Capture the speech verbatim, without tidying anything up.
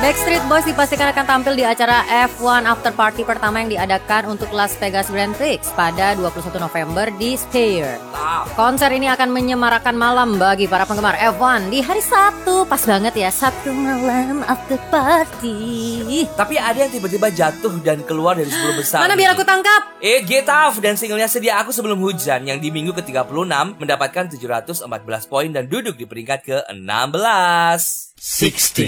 Backstreet Boys dipastikan akan tampil di acara F satu After Party pertama yang diadakan untuk Las Vegas Grand Prix pada dua puluh satu November di Sphere. Konser ini akan menyemarakan malam bagi para penggemar F satu di hari Sabtu. Pas banget ya, Sabtu malam after party. Tapi ada yang tiba-tiba jatuh dan keluar dari sepuluh besar. Mana biar aku tangkap? Eh, Get Off dan singlenya Sedia Aku Sebelum Hujan yang di minggu ke tiga puluh enam mendapatkan tujuh ratus empat belas poin dan duduk di peringkat ke enam belas. enam belas